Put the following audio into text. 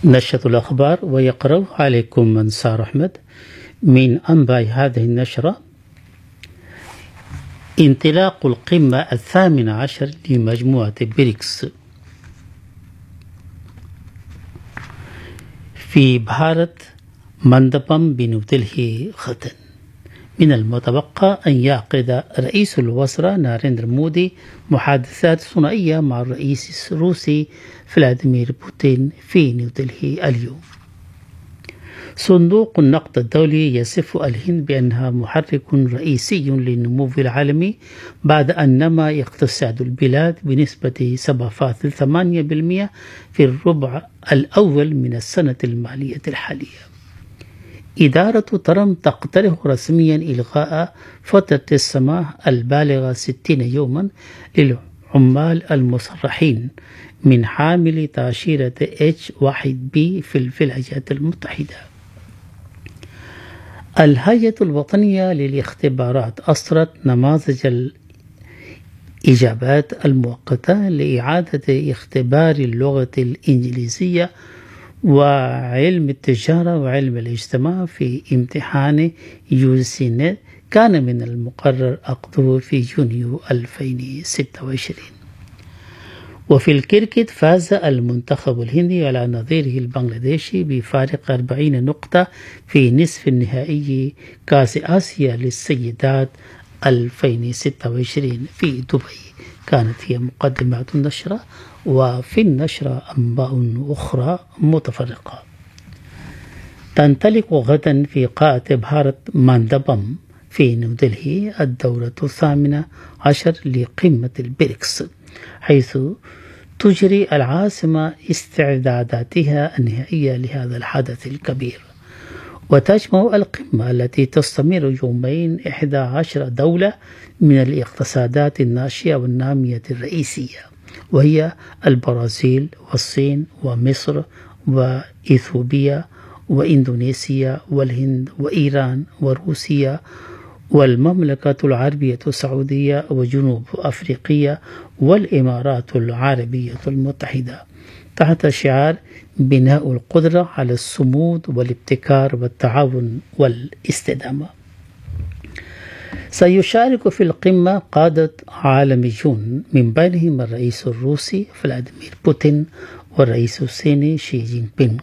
نشرة الأخبار، ويقرأ عليكم منصار أحمد. من أنباء هذه النشرة: انطلاق القمة 18 لمجموعة بريكس في بحيرة مندبم بنيودلهي غدا. من المتوقع أن يعقد رئيس الوزراء ناريندرا مودي محادثات ثنائية مع الرئيس الروسي فلاديمير بوتين في نيودلهي اليوم. صندوق النقد الدولي يصف الهند بأنها محرك رئيسي للنمو العالمي بعد أن نما اقتصاد البلاد بنسبة 7.8% في الربع الأول من السنة المالية الحالية. إدارة ترامب تقترح رسميا إلغاء فترة السماح البالغة 60 يوما للعمال المصرحين من حامل تأشيرة H-1B في الولايات المتحدة. الهيئة الوطنية للاختبارات أصدرت نماذج الإجابات المؤقتة لإعادة اختبار اللغة الإنجليزية وعلم التجارة وعلم الاجتماع في امتحان UGC كان من المقرر عقده في يونيو 2026. وفي الكريكت فاز المنتخب الهندي على نظيره البنغلاديشي بفارق 40 نقطة في نصف النهائي كأس آسيا للسيدات 2026 في دبي. كانت هي مقدمات النشرة، وفي النشرة أنباء أخرى متفرقة. تنطلق غدا في قاعة بحيرة مندبم في نيودلهي الدورة 18 لقمة البريكس، حيث تجري العاصمة استعداداتها النهائية لهذا الحدث الكبير. وتجمع القمة التي تستمر يومين 11 دولة من الاقتصادات الناشئة والنامية الرئيسية، وهي البرازيل والصين ومصر وإثيوبيا وإندونيسيا والهند وإيران وروسيا والمملكة العربية السعودية وجنوب أفريقيا والإمارات العربية المتحدة، تحت شعار بناء القدرة على الصمود والابتكار والتعاون والاستدامة. سيشارك في القمة قادة عالميون من بينهم الرئيس الروسي فلاديمير بوتين والرئيس الصيني شي جين بينغ.